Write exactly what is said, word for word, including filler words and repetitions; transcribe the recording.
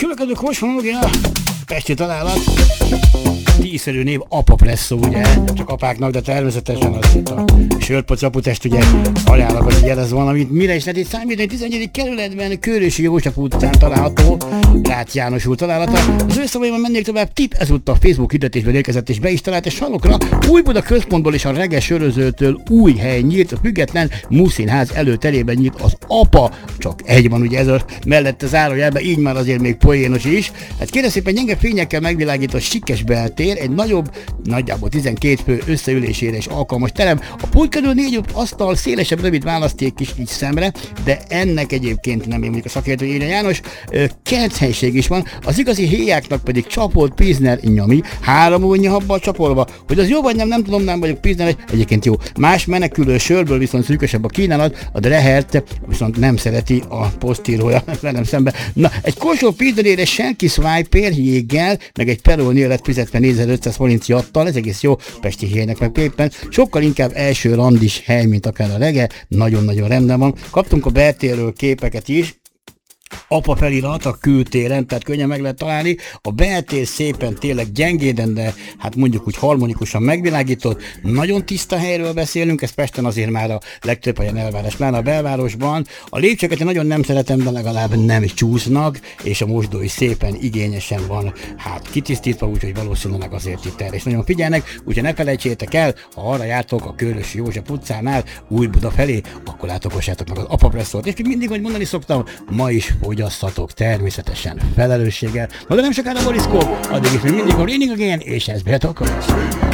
Következő kosmonológia, pesti találat, tízszerű név Apapresszó, ugye? Csak apáknak, de természetesen az itt a sörpoc aputest, ugye, ajánlak, hogy jelez valamit. Mire is lehet itt számítani? tizenegyedik kerületben, Kőrösi József utcán található, Rácz János úr találata. Az ő szavaiban mennék tovább, tip, ezúttal a Facebook hirdetésből érkezett és be is talált, és salokra Újbuda központból és a Reges sörözőtől új hely nyílt, a független Muszínház előterében nyílt az Apa, csak egy van, ugye ez a mellette zárójelben, így már azért még poénos is. Hát kérem szépen, gyenge fényekkel megvilágított sikkes beltér, egy nagyobb, nagyjából tizenkét fő összeülésére is alkalmas terem. A pult körül négy asztal, szélesebb, rövid választék is így szemre, de ennek egyébként nem én mondjuk a szakértő írja János, kerthelyiség is van, az igazi héjáknak pedig csapolt Pilsner nyami, három újnyi habbal csapolva, hogy az jó vagy nem, nem tudom, nem vagyok Pilsner, egyébként jó. Más menekülő sörből viszont szűkösebb a kínálat, a Drehert viszont nem szereti a posztírója velem szembe. Na, egy korsó Pilsnerére senki swiper jéggel, meg egy Perolnél lett fizetve négyzezer-ötszáz forint jattal, ez egész jó, pesti héjnek meg éppen, sokkal inkább első randis hely, mint akár a Rege, nagyon-nagyon rendben van. Kaptunk a beltérről képeket is, Apa felirat a kültéren, tehát könnyen meg lehet találni. A beltér szépen tényleg gyengéden, de hát mondjuk úgy harmonikusan megvilágított. Nagyon tiszta helyről beszélünk, ez Pesten azért már a legtöbb helyen elvárás, pláne a belvárosban. A lépcsőket én nagyon nem szeretem, de legalább nem csúsznak, és a mosdó is szépen igényesen van, hát kitisztítva, úgyhogy valószínűleg azért itt erre is nagyon figyelnek. Úgyhogy ne felejtsétek el, ha arra jártok a Kőrösi József utcánál, Újbuda felé, akkor látogassátok meg az Apapresszót. És még mindig, hogy mondani szoktam, ma is fogyasszatok természetesen felelősséggel. Na de nem sokára a Boriszkó, addig is még mindig a Raining Again, és ez behet a